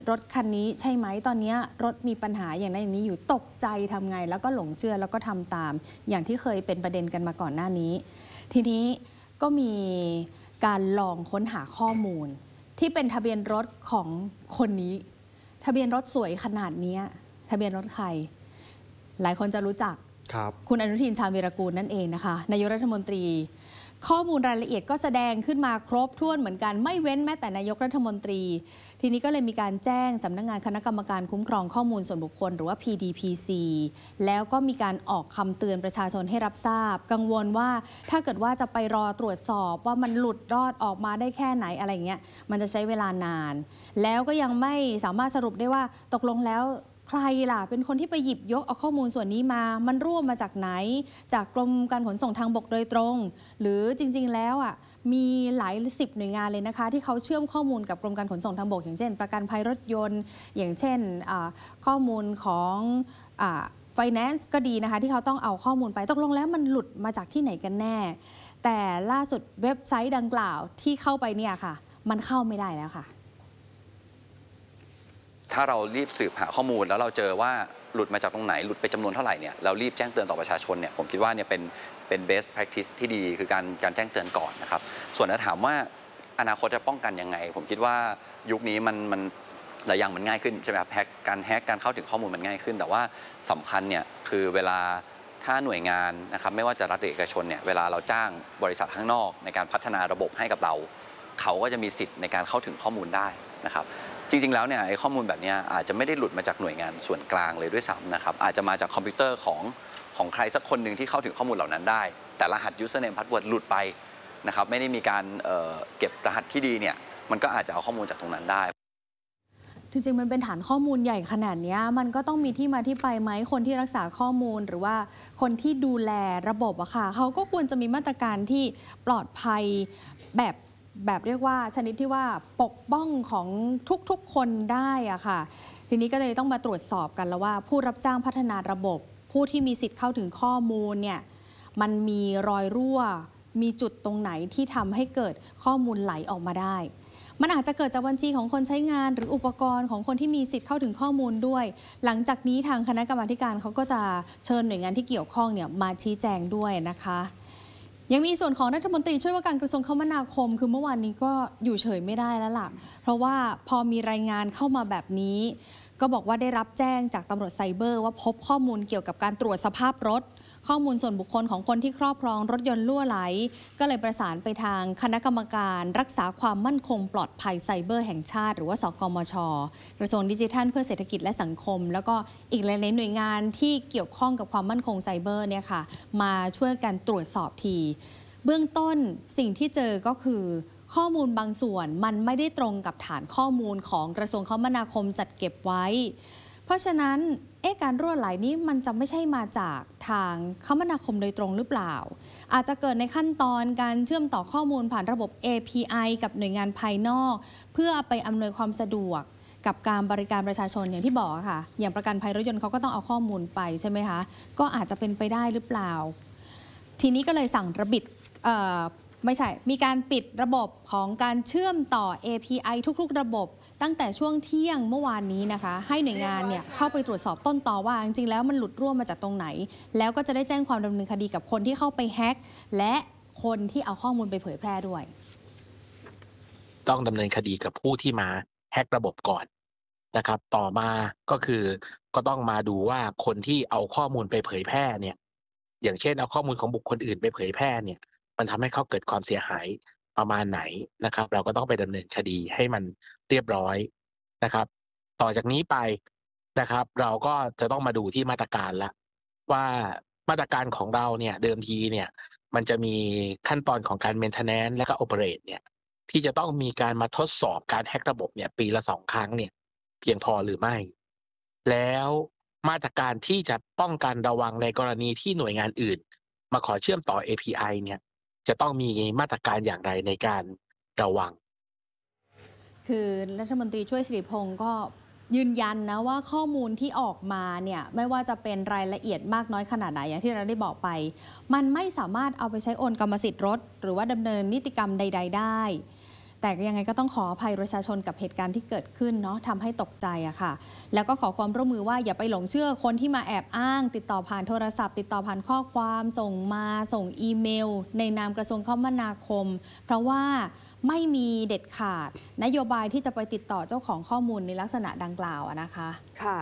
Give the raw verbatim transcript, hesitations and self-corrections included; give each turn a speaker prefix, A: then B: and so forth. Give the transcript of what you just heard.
A: รถคันนี้ใช่ไหมตอนนี้รถมีปัญหาอย่างนั้นอย่างนี้อยู่ตกใจทำไงแล้วก็หลงเชื่อแล้วก็ทำตามอย่างที่เคยเป็นประเด็นกันมาก่อนหน้านี้ทีนี้ก็มีการลองค้นหาข้อมูลที่เป็นทะเบียนรถของคนนี้ทะเบียนรถสวยขนาดนี้ทะเบียนรถใครหลายคนจะรู้จักครับคุณอนุทินชาญวีรกูลนั่นเองนะคะนายกรัฐมนตรีข้อมูลรายละเอียดก็แสดงขึ้นมาครบถ้วนเหมือนกันไม่เว้นแม้แต่นายกรัฐมนตรีทีนี้ก็เลยมีการแจ้งสำนักงานคณะกรรมการคุ้มครองข้อมูลส่วนบุคคลหรือว่า พี ดี พี ซี แล้วก็มีการออกคำเตือนประชาชนให้รับทราบกังวลว่าถ้าเกิดว่าจะไปรอตรวจสอบว่ามันหลุดรอดออกมาได้แค่ไหนอะไรเงี้ยมันจะใช้เวลานานแล้วก็ยังไม่สามารถสรุปได้ว่าตกลงแล้วใครล่ะเป็นคนที่ไปหยิบยกเอาข้อมูลส่วนนี้มามันร่วมมาจากไหนจากกรมการขนส่งทางบกโดยตรงหรือจริงๆแล้วอ่ะมีหลายสิบหน่วยงานเลยนะคะที่เขาเชื่อมข้อมูลกับกรมการขนส่งทางบกอย่างเช่นประกันภัยรถยนต์อย่างเช่นข้อมูลของไฟแนนซ์ก็ดีนะคะที่เขาต้องเอาข้อมูลไปตกลงแล้วมันหลุดมาจากที่ไหนกันแน่แต่ล่าสุดเว็บไซต์ดังกล่าวที่เข้าไปเนี่ยค่ะมันเข้าไม่ได้แล้วค่ะ
B: ถ้าเรารีบสืบหาข้อมูลแล้วเราเจอว่าหลุดมาจากตรงไหนหลุดไปจำนวนเท่าไหร่เนี่ยเรารีบแจ้งเตือนต่อประชาชนเนี่ยผมคิดว่าเนี่ยเป็นเป็น best practice ที่ดีคือการการแจ้งเตือนก่อนนะครับส่วนถ้าถามว่าอนาคตจะป้องกันยังไงผมคิดว่ายุคนี้มันมันหลายอย่างมันง่ายขึ้นใช่ไหมครับแฮกการแฮกการเข้าถึงข้อมูลมันง่ายขึ้นแต่ว่าสำคัญเนี่ยคือเวลาถ้าหน่วยงานนะครับไม่ว่าจะรัฐหรือเอกชนเนี่ยเวลาเราจ้างบริษัทข้างนอกในการพัฒนาระบบให้กับเราเขาก็จะมีสิทธิ์ในการเข้าถึงข้อมูลได้นะครับจริงๆแล้วเนี่ยไอ้ข้อมูลแบบนี้อาจจะไม่ได้หลุดมาจากหน่วยงานส่วนกลางเลยด้วยซ้ำนะครับอาจจะมาจากคอมพิวเตอร์ของของใครสักคนหนึ่งที่เข้าถึงข้อมูลเหล่านั้นได้แต่รหัส username password หลุดไปนะครับไม่ได้มีการ เอ่อ เก็บรหัสที่ดีเนี่ยมันก็อาจจะเอาข้อมูลจากตรงนั้นได้
A: จริงๆมันเป็นฐานข้อมูลใหญ่ขนาดนี้มันก็ต้องมีที่มาที่ไปไหมคนที่รักษาข้อมูลหรือว่าคนที่ดูแลระบบอะค่ะเขาก็ควรจะมีมาตรการที่ปลอดภัยแบบแบบเรียกว่าชนิดที่ว่าปกป้องของทุกๆคนได้อะค่ะทีนี้ก็เลยต้องมาตรวจสอบกันแล้วว่าผู้รับจ้างพัฒนาระบบผู้ที่มีสิทธิ์เข้าถึงข้อมูลเนี่ยมันมีรอยรั่วมีจุดตรงไหนที่ทำให้เกิดข้อมูลไหลออกมาได้มันอาจจะเกิดจากบัญชีของคนใช้งานหรืออุปกรณ์ของคนที่มีสิทธิ์เข้าถึงข้อมูลด้วยหลังจากนี้ทางคณะกรรมาการเขาก็จะเชิญหน่วยงานที่เกี่ยวข้องเนี่ยมาชี้แจงด้วยนะคะยังมีส่วนของรัฐมนตรีช่วยว่าการกระทรวงคมนาคมคือเมื่อวานนี้ก็อยู่เฉยไม่ได้แล้วล่ะเพราะว่าพอมีรายงานเข้ามาแบบนี้ก็บอกว่าได้รับแจ้งจากตำรวจไซเบอร์ว่าพบข้อมูลเกี่ยวกับการตรวจสภาพรถข้อมูลส่วนบุคคลของคนที่ครอบครองรถยนต์รั่วไหลก็เลยประสานไปทางคณะกรรมการรักษาความมั่นคงปลอดภัยไซเบอร์แห่งชาติหรือว่าสกมช.กระทรวงดิจิทัลเพื่อเศรษฐกิจและสังคมแล้วก็อีกหลายๆหน่วยงานที่เกี่ยวข้องกับความมั่นคงไซเบอร์เนี่ยค่ะมาช่วยกันตรวจสอบทีเบื้องต้นสิ่งที่เจอก็คือข้อมูลบางส่วนมันไม่ได้ตรงกับฐานข้อมูลของกระทรวงคมนาคมจัดเก็บไว้เพราะฉะนั้นเอ๊ะการรั่วไหลนี้มันจะไม่ใช่มาจากทางคมนาคมโดยตรงหรือเปล่าอาจจะเกิดในขั้นตอนการเชื่อมต่อข้อมูลผ่านระบบ เอ พี ไอ กับหน่วยงานภายนอกเพื่อไปอำนวยความสะดวกกับการบริการประชาชนอย่างที่บอกค่ะอย่างประกันภัยรถยนต์เขาก็ต้องเอาข้อมูลไปใช่ไหมคะก็อาจจะเป็นไปได้หรือเปล่าทีนี้ก็เลยสั่งระบิดไม่ใช่มีการปิดระบบของการเชื่อมต่อ เอ พี ไอ ทุกๆระบบตั้งแต่ช่วงเที่ยงเมื่อวานนี้นะคะให้หน่วยงานเนี่ยเข้าไปตรวจสอบต้นตอว่าจริงๆแล้วมันหลุดร่วมมาจากตรงไหนแล้วก็จะได้แจ้งความดำเนินคดีกับคนที่เข้าไปแฮ็กและคนที่เอาข้อมูลไปเผยแพร่ด้วย
C: ต้องดำเนินคดีกับผู้ที่มาแฮ็กระบบก่อนนะครับต่อมาก็คือก็ต้องมาดูว่าคนที่เอาข้อมูลไปเผยแพร่เนี่ยอย่างเช่นเอาข้อมูลของบุคคลอื่นไปเผยแพร่เนี่ยมันทำให้เขาเกิดความเสียหายประมาณไหนนะครับเราก็ต้องไปดำเนินคดีให้มันเรียบร้อยนะครับต่อจากนี้ไปนะครับเราก็จะต้องมาดูที่มาตรการละว่ามาตรการของเราเนี่ยเดิมทีเนี่ยมันจะมีขั้นตอนของการ maintenance และก็ operate เนี่ยที่จะต้องมีการมาทดสอบการแฮ็กระบบเนี่ยปีละสองครั้งเนี่ยเพียงพอหรือไม่แล้วมาตรการที่จะป้องกันระวังในกรณีที่หน่วยงานอื่นมาขอเชื่อมต่อ เอ พี ไอ เนี่ยจะต้องมีมาตรการอย่างไรในการระวัง
A: คือรัฐมนตรีช่วยสิริพงศ์ก็ยืนยันนะว่าข้อมูลที่ออกมาเนี่ยไม่ว่าจะเป็นรายละเอียดมากน้อยขนาดไหนอย่างที่เราได้บอกไปมันไม่สามารถเอาไปใช้โอนกรรมสิทธิ์รถหรือว่าดำเนินนิติกรรมใดๆได้แต่ยังไงก็ต้องขออภัยประชาชนกับเหตุการณ์ที่เกิดขึ้นเนาะทำให้ตกใจอะค่ะแล้วก็ขอความร่วมมือว่าอย่าไปหลงเชื่อคนที่มาแอบอ้าง ติดต่อผ่านโทรศัพท์ติดต่อผ่านข้อความส่งมาส่งอีเมล ในนามกระทรวงคมนาคม เพราะว่าไม่มีเด็ดขาดนโยบายที่จะไปติดต่อเจ้าของข้อมูลในลักษณะดังกล่าวอะนะคะ
D: ค่ะ